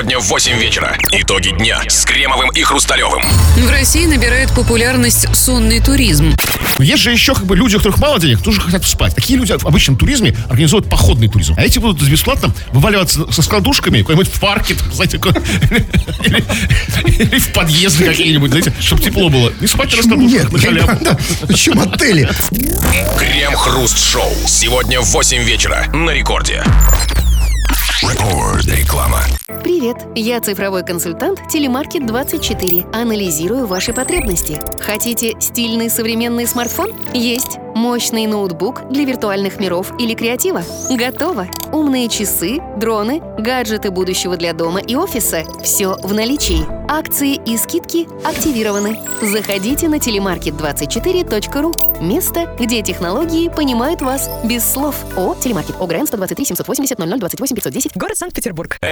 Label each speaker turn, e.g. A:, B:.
A: Сегодня в 8 вечера. Итоги дня с Кремовым и Хрусталевым.
B: В России набирает популярность сонный туризм.
C: Есть же еще люди, у которых мало денег, тоже хотят спать. Такие люди в обычном туризме организуют походный туризм. А эти будут бесплатно вываливаться со складушками куда-нибудь в парке, знаете, или в подъезды какие-нибудь, знаете, чтобы тепло было. И спать на раскладушках на халяву.
D: Причем отели.
A: Крем-хруст-шоу. Сегодня в 8 вечера на Рекорде. Реклама.
E: Привет, я цифровой консультант Телемаркет24. Анализирую ваши потребности. Хотите стильный современный смартфон? Есть. Мощный ноутбук для виртуальных миров или креатива? Готово. Умные часы, дроны, гаджеты будущего для дома и офиса – все в наличии. Акции и скидки активированы. Заходите на telemarket24.ru. Место, где технологии понимают вас без слов. ООО «Телемаркет». ОГРН 123 780 00 28 510.
F: Город Санкт-Петербург.